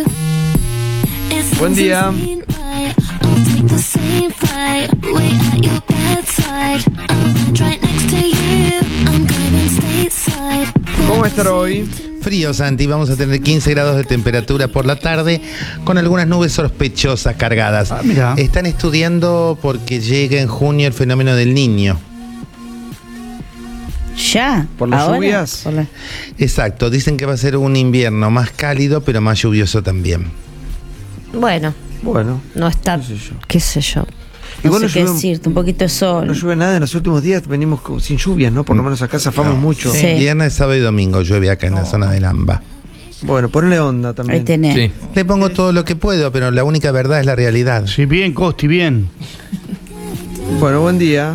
Buen día. ¿Cómo estará hoy? Frío, Santi, vamos a tener 15 grados de temperatura por la tarde con algunas nubes sospechosas cargadas. Mira. Están estudiando porque llega en junio el fenómeno del Niño. ¿Ya? ¿Por las ¿Ahora? lluvias? Exacto, dicen que va a ser un invierno más cálido pero más lluvioso también. Bueno, Bueno, no está, qué sé yo. No Igual sé no qué llueve- decirte, un poquito de sol. no llueve nada en los últimos días, venimos sin lluvias, ¿no? Por lo menos acá zafamos mucho. Sí. Viernes, sábado y domingo llueve acá en la zona del AMBA. Bueno, ponle onda también. Ahí tenés. Sí. Le pongo todo lo que puedo, pero la única verdad es la realidad. Sí, bien, Costi, bien. Bueno, buen día.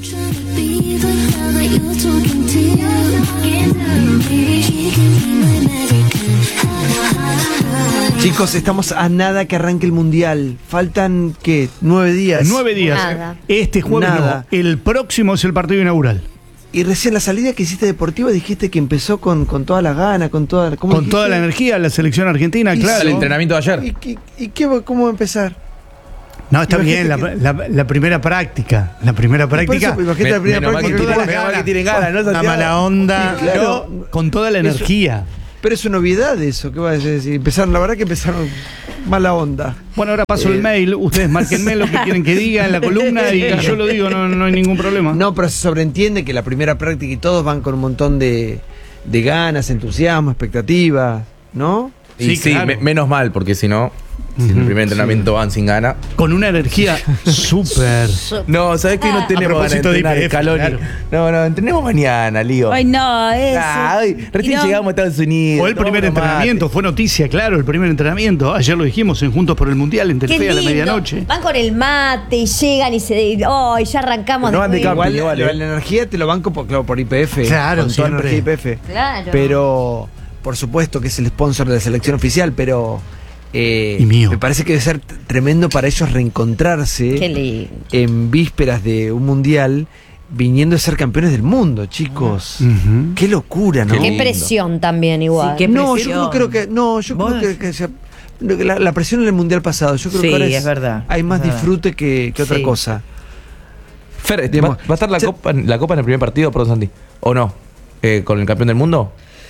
Chicos, estamos a nada que arranque el mundial. Faltan, ¿qué? 9 días. 9 días. Nada. Este jueves Nada. no. El próximo es el partido inaugural. Y recién la salida que hiciste deportiva dijiste que empezó con todas las ganas, con toda, ¿cómo Con dijiste? toda la energía, la selección argentina, Y claro. sí. El entrenamiento de ayer. ¿Y cómo va a empezar? No, está Imagínate bien, la primera práctica. La primera práctica. Por eso, imagínate la primera Menos mal práctica. que todas las menos mal ganas. que tienen ganas, ¿no, Una Santiago? mala onda. Sí, claro. No, con toda la Eso- energía. Pero es una novedad eso, ¿qué vas a decir? Empezaron, la verdad que empezaron mala onda. Bueno, ahora paso el mail. Ustedes márquenme lo que quieren que diga en la columna y yo lo digo, no hay ningún problema. No, pero se sobreentiende que la primera práctica y todos van con un montón de ganas, entusiasmo, expectativas, ¿no? Y Sí, sí, claro. menos mal, porque si no, si en el primer entrenamiento van sin gana. Con una energía súper. No, ¿sabes qué? No tenemos ganas de propósito de entrenar, IPF, Scaloni. claro. No, entrenemos mañana, Lío. Ay, no, eso. Hoy, recién Y no- llegamos a Estados Unidos. Fue el primer tomamos unos entrenamiento, mates. fue noticia, claro, el primer entrenamiento. Ayer lo dijimos en Juntos por el Mundial, en Qué Telefe a la lindo. medianoche. Van con el mate y llegan y ya arrancamos. No van de después. camping. Igual igual, la energía te lo banco por IPF. Claro, con toda la siempre. energía IPF. Claro. Pero, por supuesto que es el sponsor de la selección oficial, pero Y mío. me parece que debe ser tremendo para ellos reencontrarse Qué lindo. en vísperas de un mundial, viniendo a ser campeones del mundo, chicos. Ujú. Qué locura, ¿no? Qué Qué lindo. presión también igual. Sí, qué No, presión. yo no creo que. No, yo ¿Vos? creo que la presión en el mundial pasado. Yo creo Sí, que ahora es verdad, hay más es verdad. disfrute que otra Sí. cosa. Fer, ¿va, Digamos, va a estar la se- copa en el primer partido, perdón, Santi? ¿O no? ¿Con el campeón del mundo?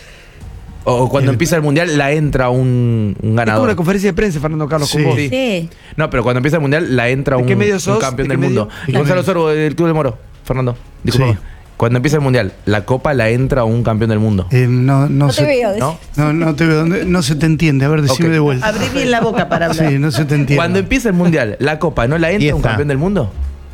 ¿O cuando empieza el mundial la entra un Es como ganador? una conferencia de prensa, Fernando Carlos, Sí. con vos. Sí. Sí. No, pero cuando empieza el mundial la entra ¿De un, qué medio un sos? campeón ¿De del qué mundo. medio? Gonzalo Sorbo, del Club del Moro. Fernando, disculpa. Sí. Cuando empieza el mundial, la copa la entra un campeón del mundo. No No te se, veo. ¿No? no te veo, no se te entiende. A ver, decime Ok. de vuelta. Abrí bien la boca para hablar. Sí, no se te entiende. Cuando empieza el mundial, la copa no la Y entra un está. campeón del mundo.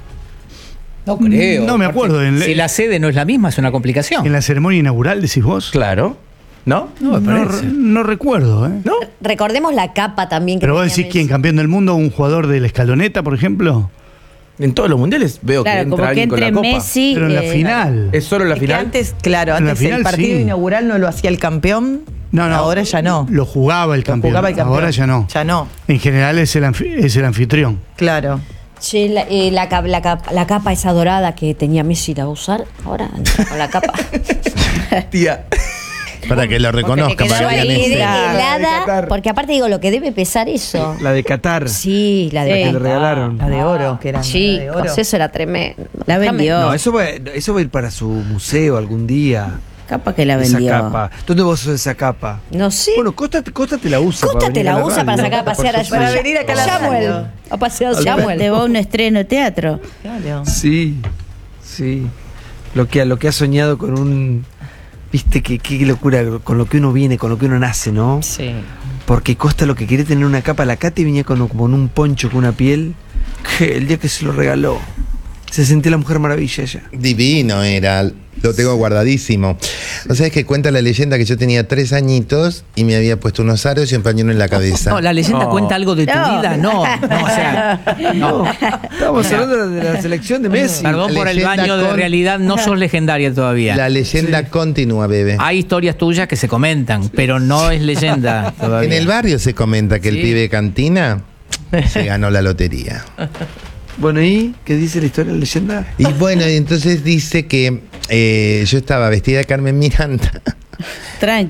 No creo. No me acuerdo. Si la sede no es la misma, es una complicación. En la ceremonia inaugural, decís vos. Claro. ¿No? No me No, parece. no recuerdo, ¿eh? ¿No? Recordemos la capa también. Que Pero vos tenía decís quién, Messi. campeón del mundo, un jugador de la escaloneta, por ejemplo. En todos los mundiales veo que Claro, entra como que alguien con la entre copa. Messi. Pero en la final. ¿Es solo la Es que final? antes, claro, En la antes final, el partido sí. inaugural no lo hacía el campeón. No, Ahora ya no. Lo jugaba el Lo campeón. jugaba el campeón. Ahora ya no. Ya no, En general es el anfitrión. claro. Che, la capa esa dorada que tenía Messi la va a usar. Ahora entra con la capa. Tía. Para que lo reconozcan, Porque para que quedé vean ese. helada. Qatar. Porque aparte digo, lo que debe pesar eso. La de Qatar. Sí, la de que le Qatar. regalaron. La de oro, que era. la de Chicos, oro. eso era tremendo. La vendió. No, eso va a ir para su museo algún día. Capaz que la Esa vendió. capa. ¿Dónde vos usas esa capa? No sé. Bueno, Costa te la usa. Costa para te venir a la usa para radio. sacar a pasear a Por supuesto. Para venir acá a la Samuel. radio. A pasear a Te Samuel. va a un estreno de teatro. Claro. Sí, sí. Lo que ha soñado con un. Viste qué locura, con lo que uno viene, con lo que uno nace, ¿no? Sí. Porque Costa lo que quería tener una capa, la Katy venía como en un poncho con una piel, que el día que se lo regaló, se sentía la Mujer Maravilla ella. Divino era, lo tengo guardadísimo. O sea, es que cuenta la leyenda que yo tenía 3 añitos y me había puesto unos aros y un pañuelo en la cabeza. No, la leyenda No. cuenta algo de tu No. vida, no. O sea, no. Estábamos hablando de la selección de Messi. Perdón por el Leyenda baño de con- realidad, no sos legendaria todavía. La leyenda continúa, bebé. Hay historias tuyas que se comentan, pero no es leyenda todavía. En el barrio se comenta que el Sí. pibe Cantina se ganó la lotería. Bueno, ¿y qué dice la historia, la leyenda? Y bueno, y entonces dice que yo estaba vestida de Carmen Miranda. Tranqui.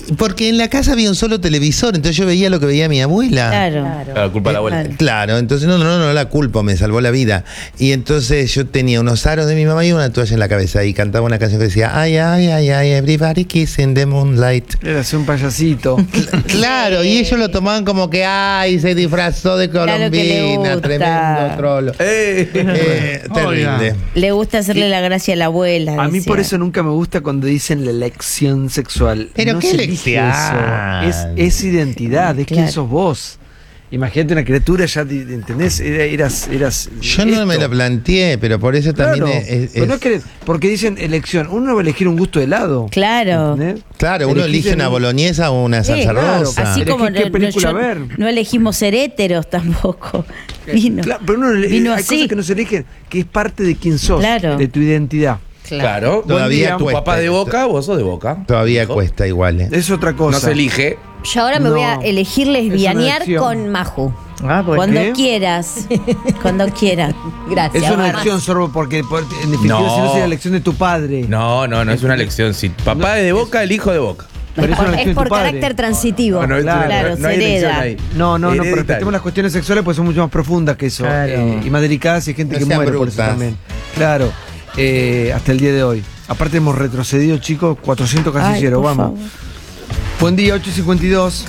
Porque en la casa había un solo televisor, entonces yo veía lo que veía mi abuela. Claro. Culpa de la abuela. Claro, entonces no la culpo, me salvó la vida. Y entonces yo tenía unos aros de mi mamá y una toalla en la cabeza y cantaba una canción que decía ay, ay, ay, ay, everybody kissing the moonlight. Eras un payasito. Claro, y ellos lo tomaban como que ay, se disfrazó de Claro que le colombina, gusta. tremendo trolo. Terrible. Le gusta hacerle la gracia a la abuela. A mí decía. por eso nunca me gusta cuando dicen la elección sexual. Pero no qué se elige elección. eso. Es identidad, es quién Claro. sos vos. Imagínate una criatura, ya ¿entendés? Eras Yo no me esto. la planteé, pero por eso también Claro, es- pero no es que- porque dicen elección, uno no va a elegir un gusto de helado. Claro. ¿entendés? claro, uno Elegís elige una en un- boloñesa o una salsa claro. rosa. Así Elegí como qué película ver. no elegimos ser héteros tampoco. Vino. Claro, pero uno Vino hay así. cosas que no se eligen, que es parte de quién sos, Claro. de tu identidad. Claro. Todavía día. Tu cuesta. papá de Boca, vos sos de Boca. Todavía Hijo. cuesta igual. Es otra cosa. No se elige. Yo ahora me voy a No. elegir Es lesbianear una elección. con Maju. Cuando qué? quieras. Cuando quieras. Gracias. Es una mamá. elección, Sorbo, porque en definitiva No. si no sería la elección de tu padre. No, es una elección. Si papá es de Boca, el hijo de Boca. Pero es una elección Es de por tu padre. carácter transitivo. Bueno, Claro, no hay se elección hereda. ahí. No, pero Hereditario. respetemos las cuestiones sexuales pues son mucho más profundas que eso. Claro. Y más delicadas y hay gente No que sean muere por eso brutas. también. Claro. Hasta el día de hoy. Aparte hemos retrocedido, chicos, 400 Ay, casilleros, por vamos. favor. Buen día, 8:52.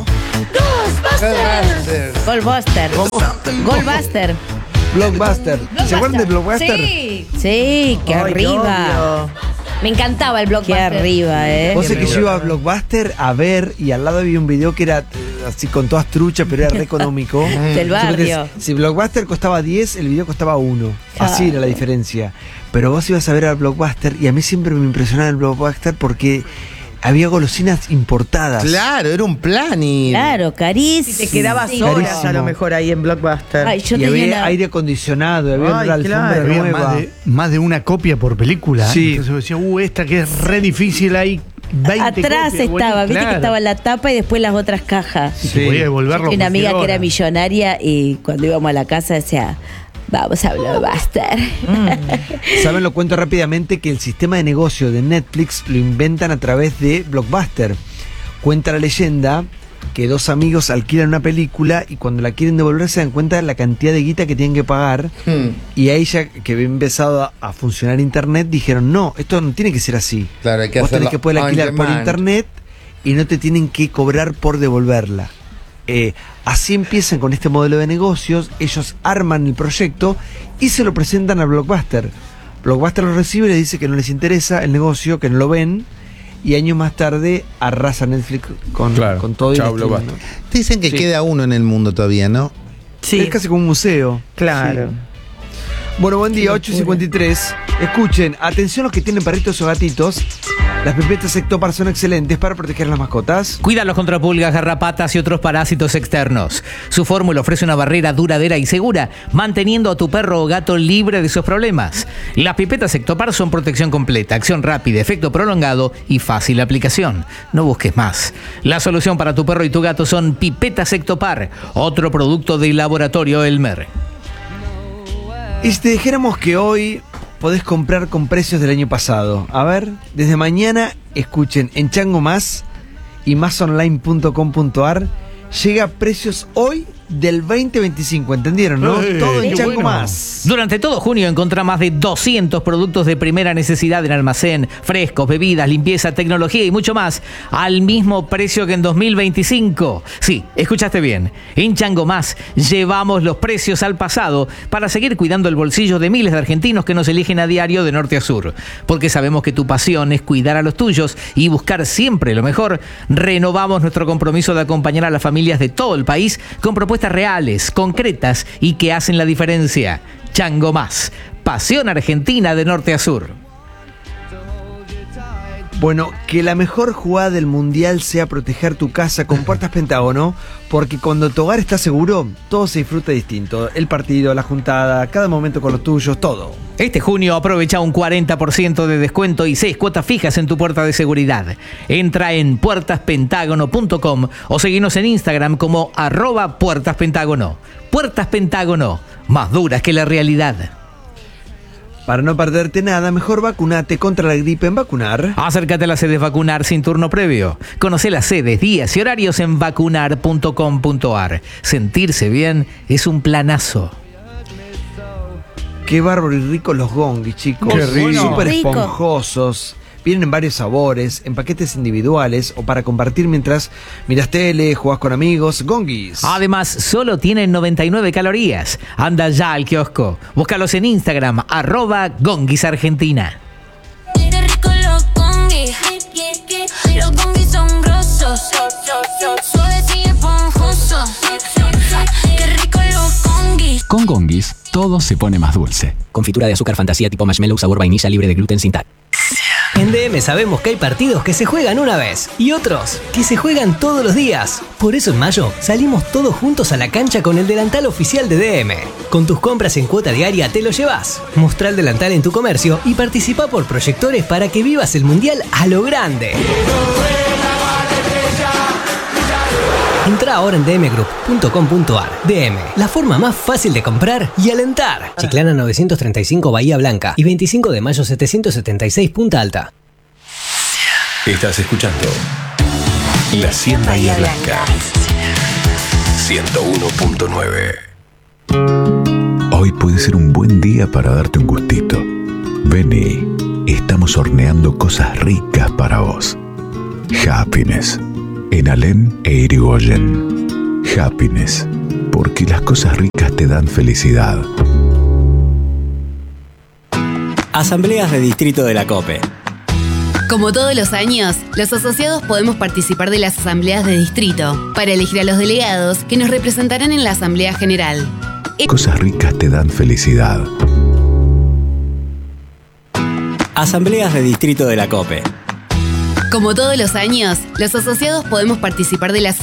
Goldbuster. Goldbuster. Blockbuster. ¿Se acuerdan de Blockbuster? Sí. Sí, que Ay, arriba. obvio. Me encantaba el Que blockbuster. arriba, Vos sabés que yo iba a Blockbuster a ver y al lado había un video que era así con todas truchas, pero era re económico. Del barrio. Si Blockbuster costaba 10, el video costaba 1. Así era la diferencia. Pero vos ibas a ver al Blockbuster y a mí siempre me impresionaba el Blockbuster porque había golosinas importadas. Claro, era un plan y. Claro, carísimo. Te quedabas Sí. horas Carísimo. a lo mejor ahí en Blockbuster. Ay, yo y tenía había una- aire acondicionado, había Ay, una alfombra claro. Había nueva. más de una copia por película. Sí. Entonces decía, esta que es re difícil ahí. 20 Atrás copias, estaba, viste claro. que estaba la tapa y después las otras cajas. Se podía devolverlo. Y una amiga que cualquier era hora. millonaria y cuando íbamos a la casa decía, vamos a Blockbuster. Saben, lo cuento rápidamente que el sistema de negocio de Netflix lo inventan a través de Blockbuster. Cuenta la leyenda que dos amigos alquilan una película y cuando la quieren devolver se dan cuenta de la cantidad de guita que tienen que pagar. Y ahí ya que había empezado a funcionar internet dijeron, no, esto no tiene que ser así. Claro, hay que Vos tenés hacerlo que poder on alquilar por demand. internet y no te tienen que cobrar por devolverla. Así empiezan con este modelo de negocios, ellos arman el proyecto y se lo presentan a Blockbuster. Blockbuster lo recibe y les dice que no les interesa el negocio, que no lo ven, y años más tarde arrasa Netflix con todo Chao, el Blockbuster. streaming. Dicen que Sí. queda uno en el mundo todavía, ¿no? Sí, Es casi como un museo. claro. Sí. Bueno, buen día, 8:53. Escuchen, atención los que tienen perritos o gatitos. Las pipetas Ectopar son excelentes para proteger a las mascotas. Cuídalos contra pulgas, garrapatas y otros parásitos externos. Su fórmula ofrece una barrera duradera y segura, manteniendo a tu perro o gato libre de esos problemas. Las pipetas Ectopar son protección completa, acción rápida, efecto prolongado y fácil aplicación. No busques más. La solución para tu perro y tu gato son pipetas Ectopar, otro producto del laboratorio Elmer. Y si te dijéramos que hoy podés comprar con precios del año pasado. A ver, desde mañana, escuchen, en Chango Más y másonline.com.ar llega a precios hoy del 2025, ¿entendieron, no? Todo en qué Chango bueno. Más. Durante todo junio encontrá más de 200 productos de primera necesidad en almacén, frescos, bebidas, limpieza, tecnología y mucho más, al mismo precio que en 2025. Sí, escuchaste bien. En Chango Más llevamos los precios al pasado para seguir cuidando el bolsillo de miles de argentinos que nos eligen a diario de norte a sur. Porque sabemos que tu pasión es cuidar a los tuyos y buscar siempre lo mejor, renovamos nuestro compromiso de acompañar a las familias de todo el país con propuestas reales, concretas y que hacen la diferencia. Chango Más, pasión argentina de norte a sur. Bueno, que la mejor jugada del mundial sea proteger tu casa con puertas Pentágono, porque cuando tu hogar está seguro, todo se disfruta distinto. El partido, la juntada, cada momento con los tuyos, todo. Este junio aprovecha un 40% de descuento y 6 cuotas fijas en tu puerta de seguridad. Entra en puertaspentágono.com o seguinos en Instagram como @puertaspentágono. Puertas Pentágono, más duras que la realidad. Para no perderte nada, mejor vacunate contra la gripe en Vacunar. Acércate a las sedes Vacunar sin turno previo. Conoce las sedes, días y horarios en vacunar.com.ar. Sentirse bien es un planazo. Qué bárbaro y rico los gongis, chicos. Qué rico. Súper Rico. esponjosos. Vienen en varios sabores, en paquetes individuales o para compartir mientras miras tele, jugás con amigos. Gongis. Además, solo tienen 99 calorías. Anda ya al kiosco. Búscalos en Instagram, @gonguisargentina. Qué rico los gongis. Los gongis son grosos. Suaves y esponjosos. Qué rico los gongis. Con Gongis, todo se pone más dulce. Confitura de azúcar fantasía tipo marshmallow sabor vainilla libre de gluten sin TAC. En DM sabemos que hay partidos que se juegan una vez y otros que se juegan todos los días. Por eso en mayo salimos todos juntos a la cancha con el delantal oficial de DM. Con tus compras en cuota diaria te lo llevas. Mostrá el delantal en tu comercio y participa por proyectores para que vivas el mundial a lo grande. Entrá ahora en dmgroup.com.ar. DM, la forma más fácil de comprar y alentar. Chiclana 935 Bahía Blanca y 25 de mayo 776 Punta Alta. Estás escuchando La 100 Bahía Blanca 101.9. Hoy puede ser un buen día para darte un gustito. Vení, estamos horneando cosas ricas para vos. Happiness, en Alem e Irigoyen. Happiness, porque las cosas ricas te dan felicidad. Asambleas de Distrito de la COPE. Como todos los años, los asociados podemos participar de las asambleas de distrito para elegir a los delegados que nos representarán en la Asamblea General. Cosas ricas te dan felicidad. Asambleas de Distrito de la COPE. Como todos los años, los asociados podemos participar de las